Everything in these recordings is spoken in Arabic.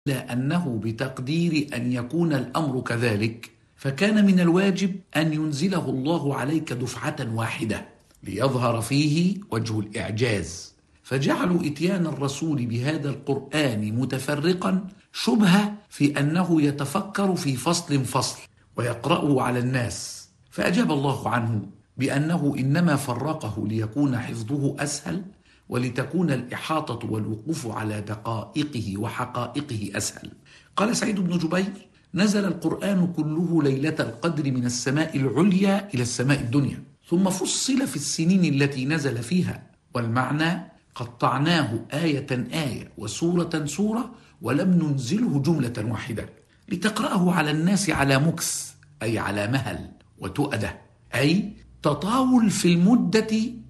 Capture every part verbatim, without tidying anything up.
إلا أنه بتقدير أن يكون الأمر كذلك، فكان من الواجب أن ينزله الله عليك دفعة واحدة ليظهر فيه وجه الإعجاز، فجعلوا إتيان الرسول بهذا القرآن متفرقا شبهة في أنه يتفكر في فصل فصل ويقرأه على الناس، فأجاب الله عنه بأنه إنما فرقه ليكون حفظه أسهل، ولتكون الإحاطة والوقوف على دقائقه وحقائقه أسهل. قال سعيد بن جبير: نزل القرآن كله ليلة القدر من السماء العليا إلى السماء الدنيا، ثم فصل في السنين التي نزل فيها، والمعنى قطعناه آية آية وسورة سورة، ولم ننزله جملة واحدة لتقرأه على الناس على مكس، أي على مهل وتؤدة، أي تطاول في المدة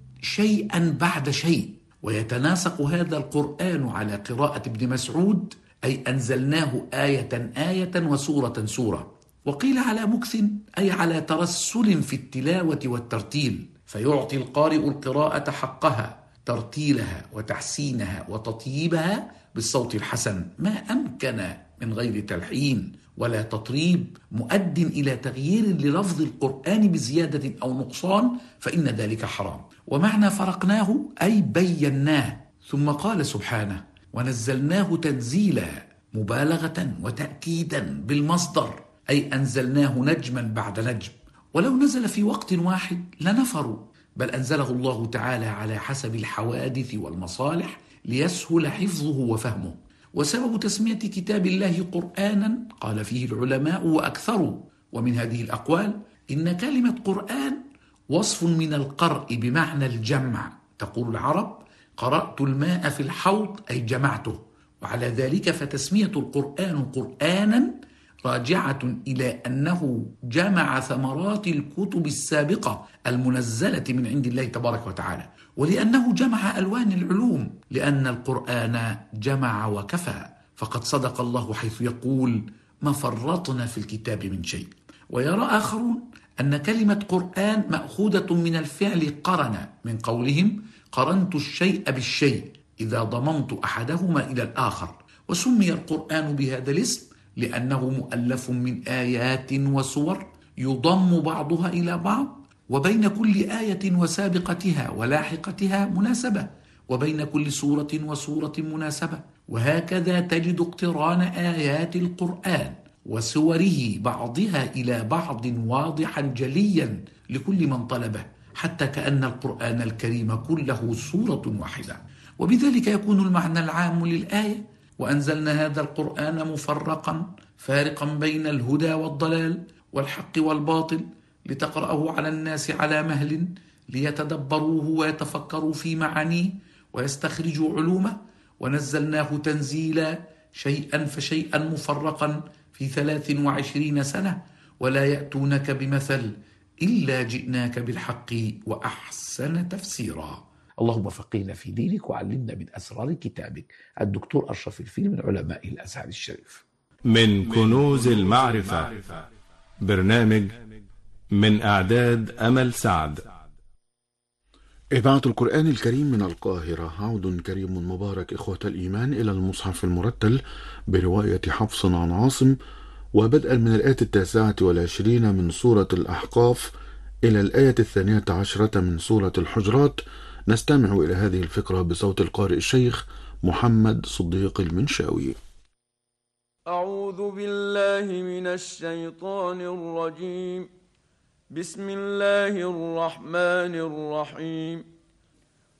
شيئا بعد شيء. ويتناسق هذا القرآن على قراءة ابن مسعود، أي أنزلناه آية آية وسورة سورة. وقيل على مكث، أي على ترسل في التلاوة والترتيل، فيعطي القارئ القراءة حقها، ترتيلها وتحسينها وتطييبها بالصوت الحسن ما أمكن من غير تلحين ولا تطريب مؤد إلى تغيير للفظ القرآن بزيادة أو نقصان، فإن ذلك حرام. ومعنى فرقناه أي بيناه. ثم قال سبحانه: ونزلناه تنزيلا، مبالغة وتأكيدا بالمصدر، أي أنزلناه نجما بعد نجم. ولو نزل في وقت واحد لنفروا، بل أنزله الله تعالى على حسب الحوادث والمصالح ليسهل حفظه وفهمه. وسبب تسمية كتاب الله قرآنا قال فيه العلماء وأكثروا، ومن هذه الأقوال إن كلمة قرآن وصف من القرء بمعنى الجمع، تقول العرب: قرأت الماء في الحوض، أي جمعته. وعلى ذلك فتسمية القرآن قرآنا راجعة إلى أنه جمع ثمرات الكتب السابقة المنزلة من عند الله تبارك وتعالى، ولأنه جمع ألوان العلوم، لأن القرآن جمع وكفى. فقد صدق الله حيث يقول: ما فرطنا في الكتاب من شيء. ويرى آخرون أن كلمة قرآن مأخوذة من الفعل قرن، من قولهم: قرنت الشيء بالشيء، إذا ضممت أحدهما إلى الآخر. وسمي القرآن بهذا الاسم لأنه مؤلف من آيات وسور يضم بعضها إلى بعض، وبين كل آية وسابقتها ولاحقتها مناسبة، وبين كل سورة وسورة مناسبة. وهكذا تجد اقتران آيات القرآن وسوره بعضها إلى بعض واضحا جليا لكل من طلبه، حتى كأن القرآن الكريم كله سورة واحدة. وبذلك يكون المعنى العام للآية: وأنزلنا هذا القرآن مفرقا فارقا بين الهدى والضلال والحق والباطل، لتقرأه على الناس على مهل، ليتدبروه ويتفكروا في معانيه ويستخرجوا علومه. ونزلناه تنزيلا، شيئا فشيئا مفرقا في ثلاث وعشرين سنة، ولا يأتونك بمثل إلا جئناك بالحق وأحسن تفسيرا. اللهم فقهنا في دينك وعلمنا من أسرار كتابك. الدكتور أشرف الفيل من علماء الأزهر الشريف. من كنوز المعرفة، برنامج من إعداد أمل سعد. إذاعة القرآن الكريم من القاهرة. عود كريم مبارك إخوة الإيمان إلى المصحف المرتل برواية حفص عن عاصم، وبدءا من الآية التاسعة والعشرين من سورة الأحقاف إلى الآية الثانية عشرة من سورة الحجرات، نستمع إلى هذه الفقرة بصوت القارئ الشيخ محمد صديق المنشاوي. أعوذ بالله من الشيطان الرجيم. بسم الله الرحمن الرحيم.